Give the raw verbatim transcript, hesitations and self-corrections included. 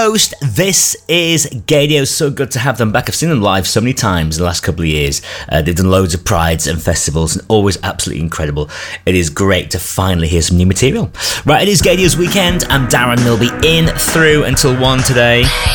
Host, this is Gadio. So good to have them back. I've seen them live so many times in the last couple of years. Uh, they've done loads of prides and festivals and always absolutely incredible. It is great to finally hear some new material. Right, it is Gadio's weekend. I'm Darren Milby in through until one today.